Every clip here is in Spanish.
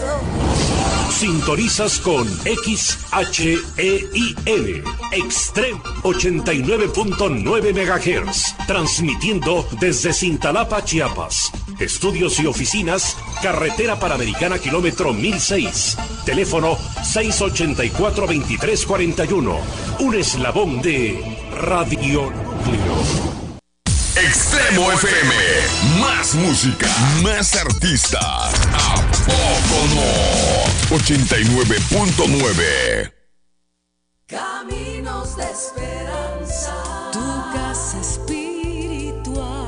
Sintonizas con XHEIL, Extreme 89.9 MHz, transmitiendo desde Cintalapa, Chiapas. Estudios y oficinas, Carretera Panamericana, kilómetro 1006. Teléfono 684-2341. Un eslabón de Radio Núcleo. Extremo FM, más música, más artistas. ¿A poco no? 89.9. Caminos de esperanza. Tu casa espiritual.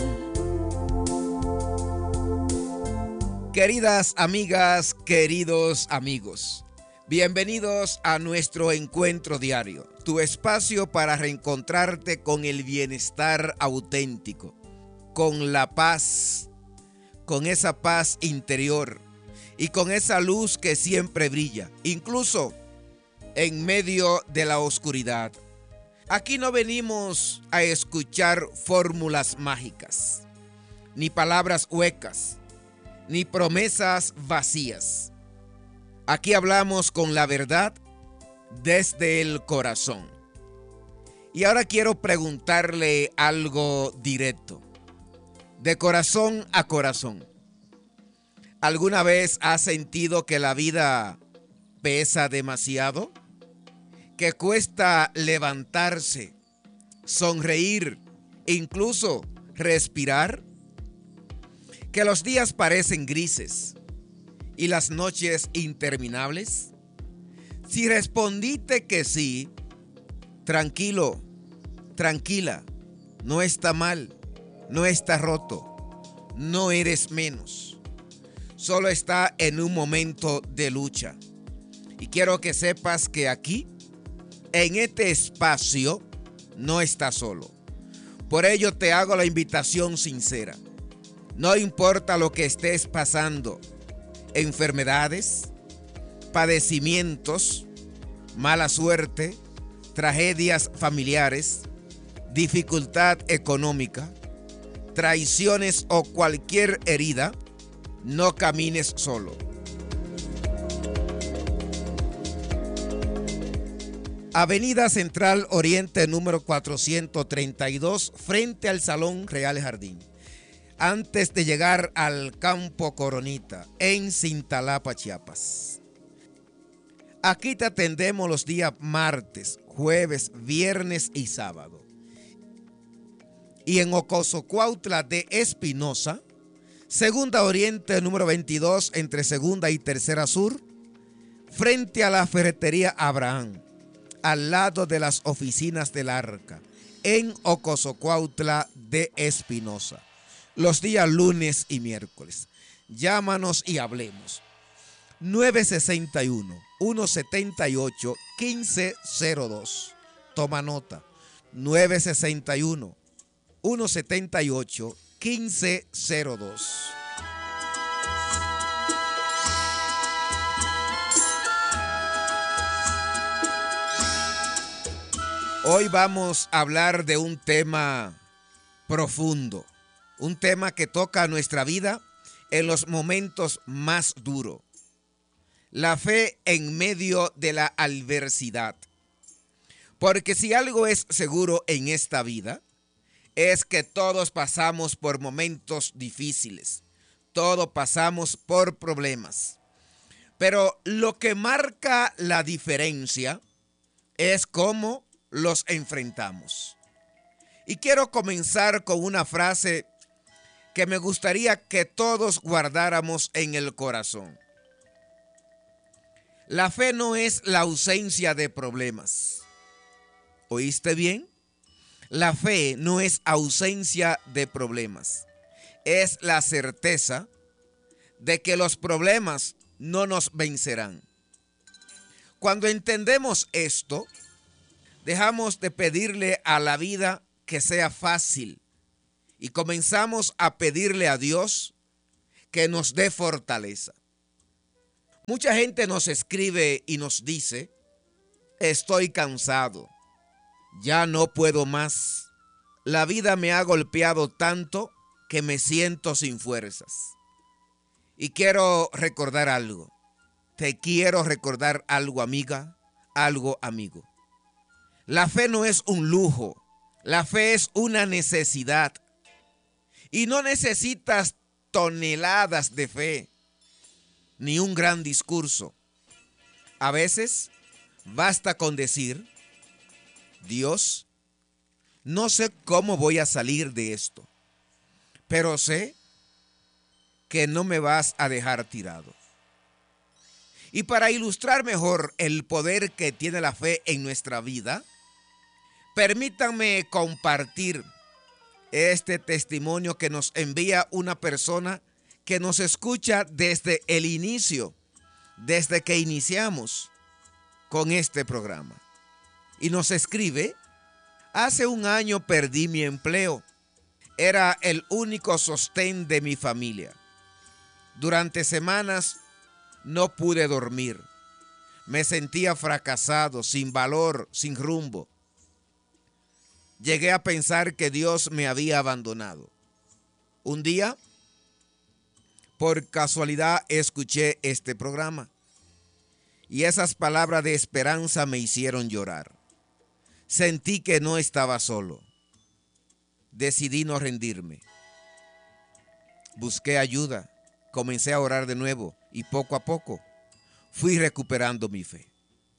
Queridas amigas, queridos amigos, bienvenidos a nuestro encuentro diario, tu espacio para reencontrarte con el bienestar auténtico, con la paz, con esa paz interior y con esa luz que siempre brilla, incluso en medio de la oscuridad. Aquí no venimos a escuchar fórmulas mágicas, ni palabras huecas, ni promesas vacías. Aquí hablamos con la verdad desde el corazón. Y ahora quiero preguntarle algo directo, de corazón a corazón. ¿Alguna vez has sentido que la vida pesa demasiado? ¿Que cuesta levantarse, sonreír, incluso respirar? ¿Que los días parecen grises y las noches interminables? Si respondiste que sí, tranquilo, tranquila, no está mal, no está roto, no eres menos. Solo está en un momento de lucha. Y quiero que sepas que aquí, en este espacio, no estás solo. Por ello te hago la invitación sincera. No importa lo que estés pasando, enfermedades, padecimientos, mala suerte, tragedias familiares, dificultad económica, traiciones o cualquier herida, no camines solo. Avenida Central Oriente número 432, frente al Salón Real Jardín. Antes de llegar al Campo Coronita, en Cintalapa, Chiapas. Aquí te atendemos los días martes, jueves, viernes y sábado. Y en Ocosocuautla de Espinosa, Segunda Oriente número 22, entre Segunda y Tercera Sur, frente a la ferretería Abraham, al lado de las oficinas del Arca, en Ocosocuautla de Espinosa. Los días lunes y miércoles. Llámanos y hablemos. 961-178-1502. Toma nota. 961-178-1502. Hoy vamos a hablar de un tema profundo. Un tema que toca nuestra vida en los momentos más duros. La fe en medio de la adversidad. Porque si algo es seguro en esta vida, es que todos pasamos por momentos difíciles. Todos pasamos por problemas. Pero lo que marca la diferencia es cómo los enfrentamos. Y quiero comenzar con una frase que me gustaría que todos guardáramos en el corazón. La fe no es la ausencia de problemas. ¿Oíste bien? La fe no es ausencia de problemas. Es la certeza de que los problemas no nos vencerán. Cuando entendemos esto, dejamos de pedirle a la vida que sea fácil y comenzamos a pedirle a Dios que nos dé fortaleza. Mucha gente nos escribe y nos dice: estoy cansado, ya no puedo más. La vida me ha golpeado tanto que me siento sin fuerzas. Y quiero recordar algo. Te quiero recordar algo, amiga, algo, amigo. La fe no es un lujo. La fe es una necesidad. Y no necesitas toneladas de fe, ni un gran discurso. A veces basta con decir: Dios, no sé cómo voy a salir de esto, pero sé que no me vas a dejar tirado. Y para ilustrar mejor el poder que tiene la fe en nuestra vida, permítanme compartir este testimonio que nos envía una persona que nos escucha desde el inicio, desde que iniciamos con este programa. Y nos escribe: hace un año perdí mi empleo. Era el único sostén de mi familia. Durante semanas no pude dormir. Me sentía fracasado, sin valor, sin rumbo. Llegué a pensar que Dios me había abandonado. Un día, por casualidad, escuché este programa y esas palabras de esperanza me hicieron llorar. Sentí que no estaba solo. Decidí no rendirme. Busqué ayuda, comencé a orar de nuevo y poco a poco fui recuperando mi fe.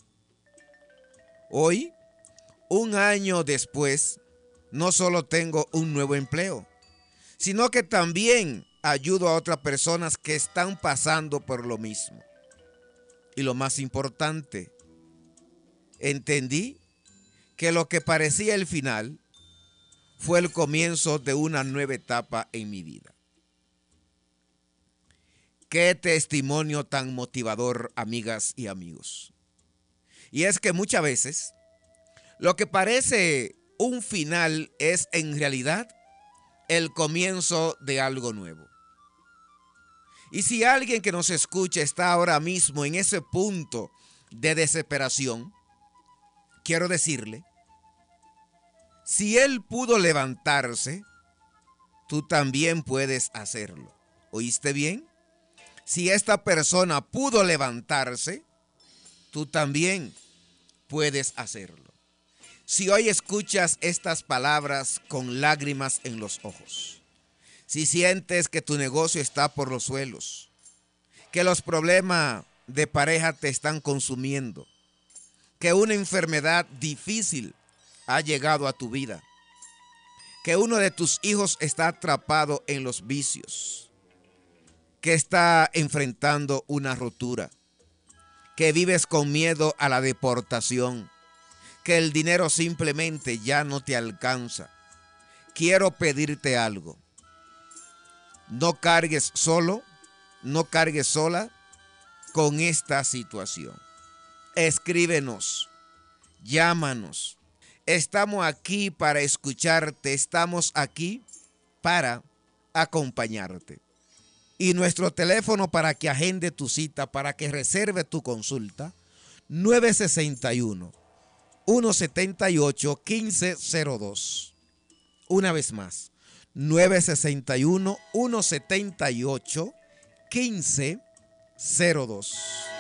Hoy, un año después, no solo tengo un nuevo empleo, sino que también ayudo a otras personas que están pasando por lo mismo. Y lo más importante, entendí que lo que parecía el final fue el comienzo de una nueva etapa en mi vida. Qué testimonio tan motivador, amigas y amigos. Y es que muchas veces lo que parece un final es en realidad el comienzo de algo nuevo. Y si alguien que nos escucha está ahora mismo en ese punto de desesperación, quiero decirle: si él pudo levantarse, tú también puedes hacerlo. ¿Oíste bien? Si esta persona pudo levantarse, tú también puedes hacerlo. Si hoy escuchas estas palabras con lágrimas en los ojos, si sientes que tu negocio está por los suelos, que los problemas de pareja te están consumiendo, que una enfermedad difícil ha llegado a tu vida, que uno de tus hijos está atrapado en los vicios, que está enfrentando una rotura, que vives con miedo a la deportación, que el dinero simplemente ya no te alcanza, quiero pedirte algo. No cargues solo, no cargues sola con esta situación. Escríbenos, llámanos. Estamos aquí para escucharte, estamos aquí para acompañarte. Y nuestro teléfono para que agende tu cita, para que reserve tu consulta, 961-178-1502. Una vez más, 961-178-1502.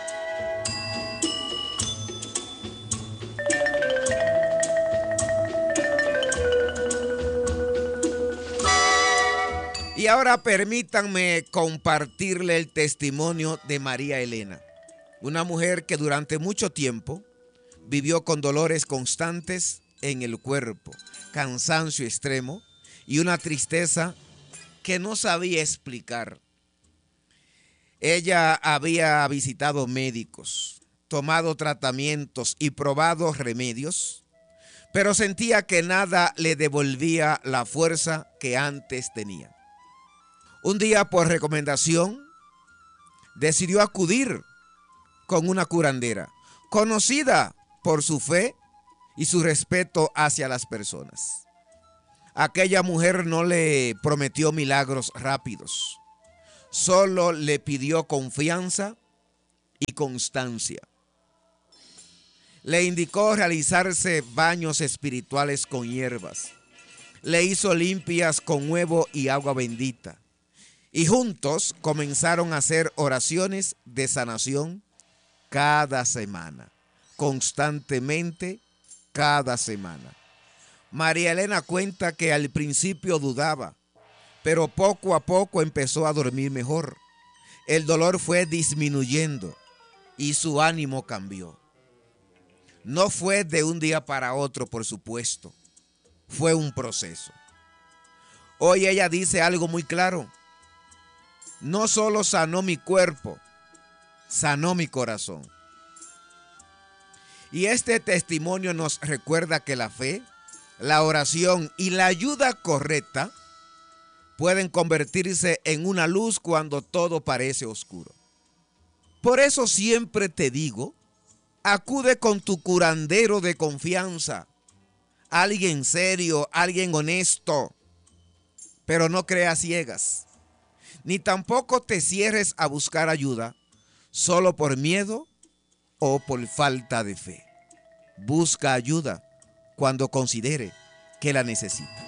Y ahora permítanme compartirle el testimonio de María Elena, una mujer que durante mucho tiempo vivió con dolores constantes en el cuerpo, cansancio extremo y una tristeza que no sabía explicar. Ella había visitado médicos, tomado tratamientos y probado remedios, pero sentía que nada le devolvía la fuerza que antes tenía. Un día, por recomendación, decidió acudir con una curandera, conocida por su fe y su respeto hacia las personas. Aquella mujer no le prometió milagros rápidos, solo le pidió confianza y constancia. Le indicó realizarse baños espirituales con hierbas, le hizo limpias con huevo y agua bendita, Y juntos comenzaron a hacer oraciones de sanación cada semana, constantemente cada semana. María Elena cuenta que al principio dudaba, pero poco a poco empezó a dormir mejor. El dolor fue disminuyendo y su ánimo cambió. No fue de un día para otro, por supuesto. Fue un proceso. Hoy ella dice algo muy claro. No solo sanó mi cuerpo, sanó mi corazón. Y este testimonio nos recuerda que la fe, la oración y la ayuda correcta pueden convertirse en una luz cuando todo parece oscuro. Por eso siempre te digo, acude con tu curandero de confianza, alguien serio, alguien honesto, pero no creas ciegas, ni tampoco te cierres a buscar ayuda solo por miedo o por falta de fe. Busca ayuda cuando considere que la necesita.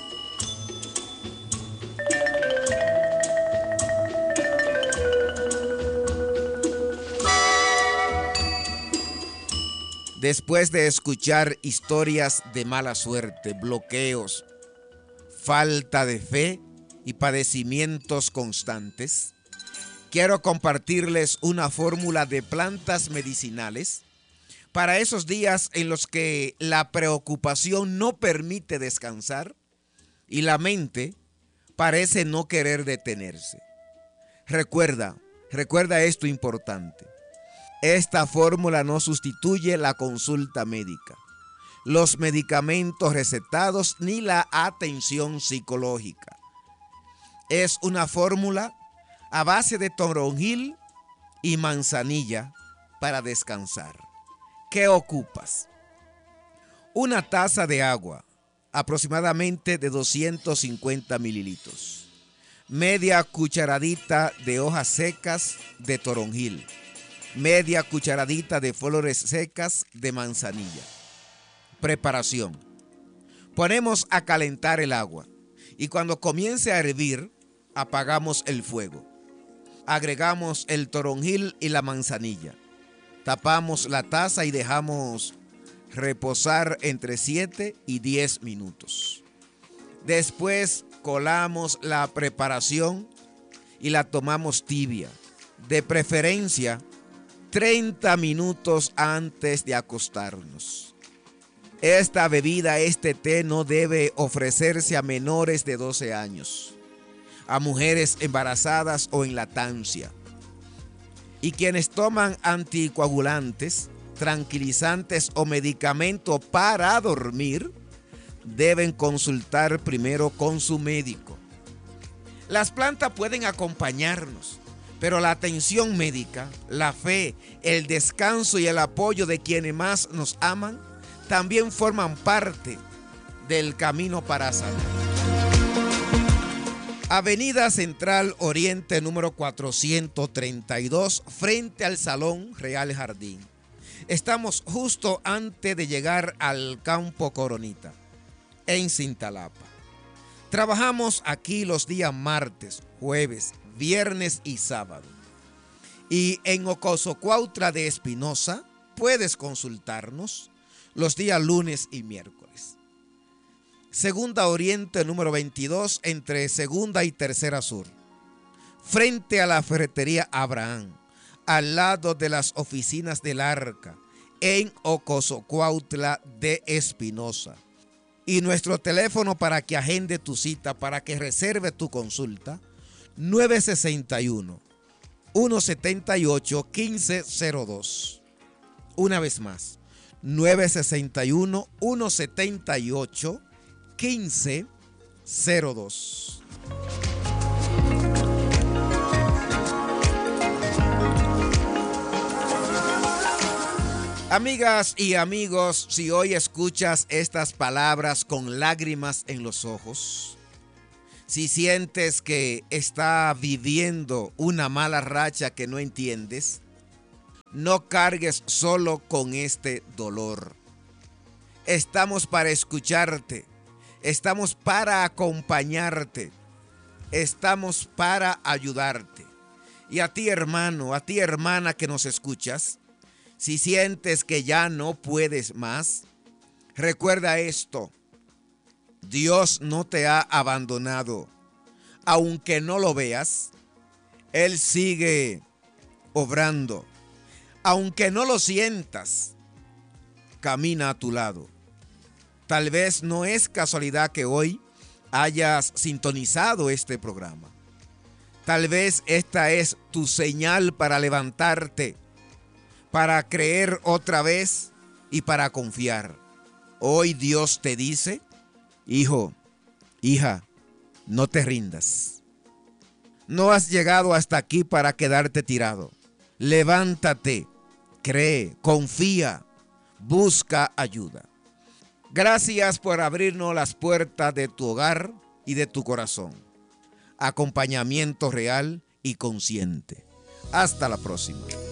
Después de escuchar historias de mala suerte, bloqueos, falta de fe y padecimientos constantes, quiero compartirles una fórmula de plantas medicinales para esos días en los que la preocupación no permite descansar y la mente parece no querer detenerse. Recuerda esto importante. Esta fórmula no sustituye la consulta médica, los medicamentos recetados ni la atención psicológica. Es una fórmula a base de toronjil y manzanilla para descansar. ¿Qué ocupas? Una taza de agua, aproximadamente de 250 mililitros. Media cucharadita de hojas secas de toronjil. Media cucharadita de flores secas de manzanilla. Preparación. Ponemos a calentar el agua y cuando comience a hervir, apagamos el fuego. Agregamos el toronjil y la manzanilla. Tapamos la taza y dejamos reposar entre 7 y 10 minutos. Después colamos la preparación y la tomamos tibia. De preferencia, 30 minutos antes de acostarnos. Esta bebida, este té, no debe ofrecerse a menores de 12 años, a mujeres embarazadas o en lactancia. Y quienes toman anticoagulantes, tranquilizantes o medicamentos para dormir, deben consultar primero con su médico. Las plantas pueden acompañarnos, pero la atención médica, la fe, el descanso y el apoyo de quienes más nos aman también forman parte del camino para sanar. Avenida Central Oriente número 432, frente al Salón Real Jardín. Estamos justo antes de llegar al Campo Coronita, en Cintalapa. Trabajamos aquí los días martes, jueves, viernes y sábado. Y en Ocoso Cuautla de Espinosa puedes consultarnos los días lunes y miércoles. Segunda Oriente número 22 entre Segunda y Tercera Sur. Frente a la ferretería Abraham, al lado de las oficinas del Arca, en Ocoso Cuautla de Espinosa. Y nuestro teléfono para que agende tu cita, para que reserve tu consulta, 961-178-1502. Una vez más, 961-178-1502. Amigas y amigos, si hoy escuchas estas palabras con lágrimas en los ojos, si sientes que está viviendo una mala racha que no entiendes, no cargues solo con este dolor. Estamos para escucharte, estamos para acompañarte. estamos para ayudarte. Y a ti, hermano, a ti, hermana que nos escuchas, si sientes que ya no puedes más, recuerda esto: Dios no te ha abandonado. Aunque no lo veas, Él sigue obrando. Aunque no lo sientas, camina a tu lado. Tal vez no es casualidad que hoy hayas sintonizado este programa. Tal vez esta es tu señal para levantarte, para creer otra vez y para confiar. Hoy Dios te dice: hijo, hija, no te rindas. No has llegado hasta aquí para quedarte tirado. Levántate, cree, confía, busca ayuda. Gracias por abrirnos las puertas de tu hogar y de tu corazón. Acompañamiento real y consciente. Hasta la próxima.